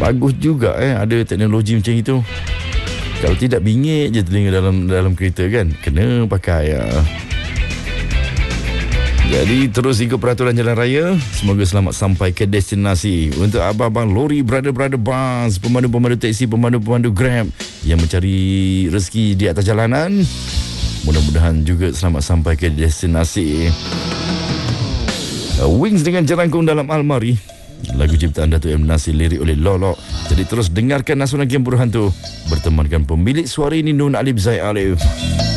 Bagus juga ada teknologi macam itu. Kalau tidak bingit je telinga dalam kereta kan. Kena pakai Jadi terus ikut peraturan jalan raya. Semoga selamat sampai ke destinasi. Untuk abang-abang lori, brother bus, pemandu-pemandu teksi, pemandu-pemandu Grab yang mencari rezeki di atas jalanan, mudah-mudahan juga selamat sampai ke destinasi. Wings dengan Jerangkung dalam Almari, lagu ciptaan Datuk M. Nasir, lirik oleh Lolok. Jadi terus dengarkan Nasional Game Berhantu bertemankan pemilik suara ini, Nun Alif Zai Alif.